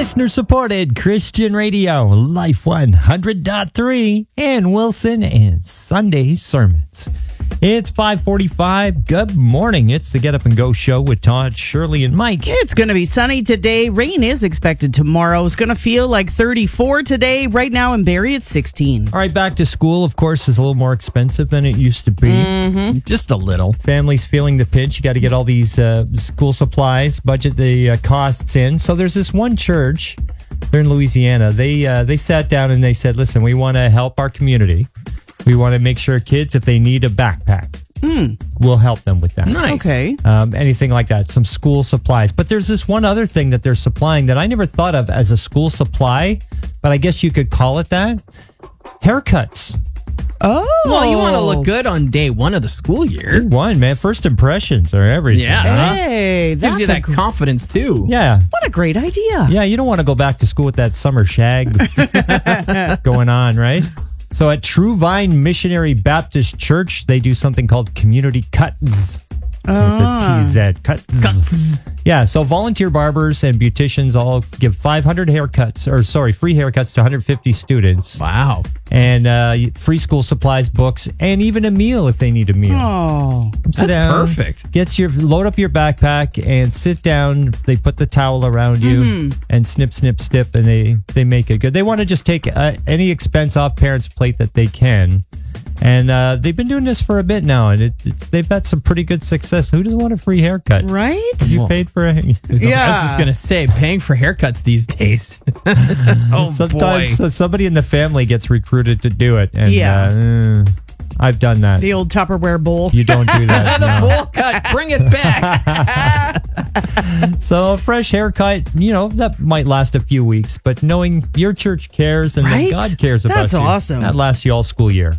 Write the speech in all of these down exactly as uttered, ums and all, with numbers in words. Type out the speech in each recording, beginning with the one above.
Listener-supported Christian radio, Life one hundred point three, and Wilson and Sunday Sermons. It's five forty-five. Good morning. It's the Get Up and Go show with Todd, Shirley, and Mike. It's going to be sunny today. Rain is expected tomorrow. It's going to feel like thirty-four today. Right now in Barrie, it's sixteen. All right, back to school, of course, is a little more expensive than it used to be. Mm-hmm. Just a little. Families feeling the pinch. You got to get all these uh, school supplies, budget the uh, costs in. So there's this one church, they're in Louisiana. They, uh, they sat down and they said, listen, we want to help our community. We want to make sure kids, if they need a backpack, mm. we'll help them with that. Nice. Okay. Um, anything like that, some school supplies. But there's this one other thing that they're supplying that I never thought of as a school supply, but I guess you could call it that. Haircuts. Oh. Well, you want to look good on day one of the school year. Good one, man. First impressions are everything. Yeah. huh? Hey, that's Gives you a that gr- confidence, too. Yeah. What a great idea. Yeah, you don't want to go back to school with that summer shag going on, right? So at True Vine Missionary Baptist Church, they do something called Community Cuts. Ah. With the T Z. Cuts. Cuts. Yeah, so volunteer barbers and beauticians all give five hundred haircuts, or sorry, free haircuts to one hundred fifty students. Wow. And uh, free school supplies, books, and even a meal if they need a meal. Oh. Sit That's down, perfect. Gets your load up your backpack and sit down. They put the towel around you Mm-hmm. and snip, snip, snip, and they they make it good. They want to just take uh, any expense off parents' plate that they can. And uh, they've been doing this for a bit now, and it, it's, they've had some pretty good success. Who doesn't want a free haircut? Right? You Well, paid for a Yeah. I was just going to say, paying for haircuts these days. oh, Sometimes boy. uh, somebody in the family gets recruited to do it. And, Yeah. uh, mm, I've done that. The old Tupperware bowl. You don't do that. the no. bowl cut, bring it back. So a fresh haircut, you know, that might last a few weeks, but knowing your church cares and Right? that God cares about That's you, awesome. that lasts you all school year.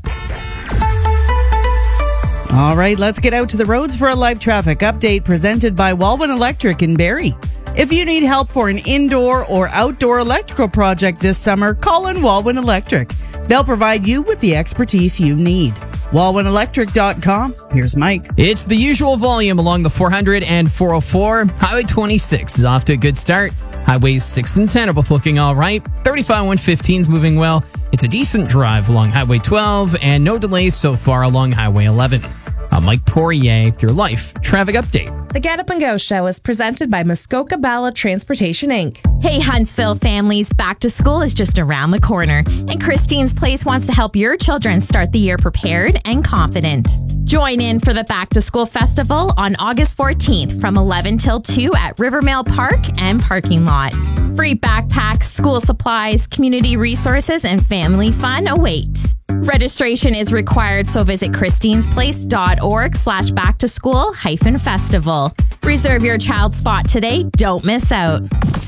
All right, let's get out to the roads for a live traffic update presented by Walwyn Electric in Barrie. If you need help for an indoor or outdoor electrical project this summer, call in Walwyn Electric. They'll provide you with the expertise you need. Walwyn Electric dot com. Here's Mike. It's the usual volume along the four hundred and four oh four. Highway twenty-six is off to a good start. Highways six and ten are both looking all right. thirty-five one fifteen is moving well. It's a decent drive along Highway twelve and no delays so far along Highway eleven. I'm Mike Poirier with your Life Traffic Update. The Get Up and Go show is presented by Muskoka Bala Transportation, Incorporated. Hey, Huntsville families, back to school is just around the corner, and Christine's Place wants to help your children start the year prepared and confident. Join in for the Back to School Festival on August fourteenth from eleven till two at Rivermail Park and Parking Lot. Free backpacks, school supplies, community resources, and family fun await. Registration is required, so visit christinesplace.org slash back to school hyphen festival. Reserve your child's spot today. Don't miss out.